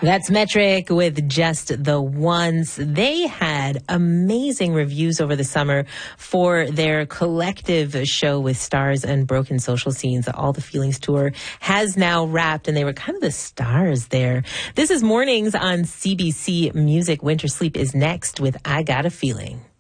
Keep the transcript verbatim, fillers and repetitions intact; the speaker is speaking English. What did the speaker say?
That's Metric with Just the Ones. They had amazing reviews over the summer for their collective show with Stars and Broken Social Scenes. All the Feelings tour has now wrapped, and they were kind of the stars there. This is Mornings on C B C Music. Winter Sleep is next with I Got a Feeling.